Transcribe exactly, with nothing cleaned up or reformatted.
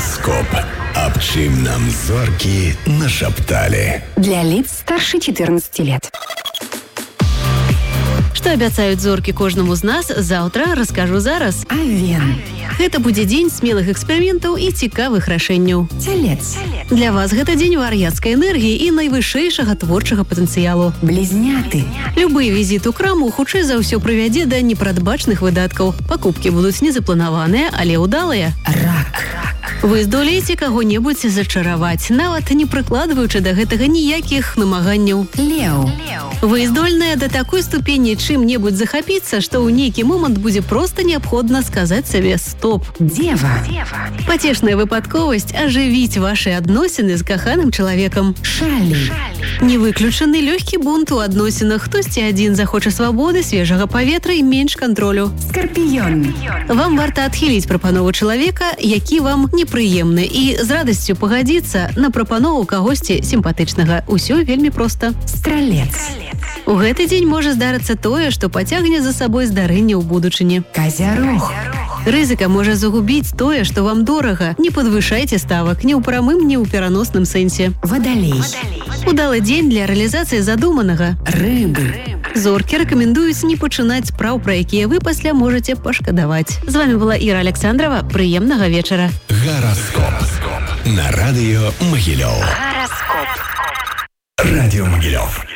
Гараскоп. Аб чым нам зоркі нашапталі. Для лиц старше четырнадцати лет. Што абяцаюць зоркі кожнаму з нас, заўтра раскажу зараз. Овен. Гэта будзе дзень смелых эксперыментаў і цікавых рашэнняў. Телец. Для вас гэта дзень вар'яцкай энергіі і найвышэйшага творчага патэнцыялу. Близняты. Любы візіт у краму хутчэй за ўсё прывядзе да непрадбачных выдаткаў. Пакупкі будуць незапланаваныя, але ўдалыя. Рак. Вы здолееце каго-небудзь зачараваць, нават не прыкладваючы да гэтага ніякіх намаганняў. Леў. Вы здольныя да такой ступені чым-небудзь захапіцца, што ў нейкі момант будзе проста неабходна сказаць сабе «стоп». Дева. Пацешная выпадковасць ажывіць вашы адносіны з каханым чалавекам. Шалі. Не выключаны лёгкі бунт у адносінах. Хтосьці адзін захоча свабоды, свежага паветра і менш кантролю. Скорпіён. Вам варта адхіліць прапанову чалавека, які вам непрыемны, і з радасцю пагадзіцца на прапанову кагосьці сімпатычнага. Усё вельмі проста. Стралец. У гэты дзень можа здарыцца тое, што пацягне за сабой здарэнне ў будучыні. Казярог. Рызыка можа загубіць тое, што вам дорага. Не падвышайце ставак ні ў прамым, ні ў пераносным сэнсе. Вадалей. Удалы дзень для рэалізацыі задуманага. Рыбы. Зоркі рэкамендуюць не пачынаць спраў, пра якія вы пасля можаце пашкадаваць. З вами была Іра Александрова. Прыемнага вечара. Гараскоп. На радыё Магілёў. Гараскоп. Радіо Магілёў.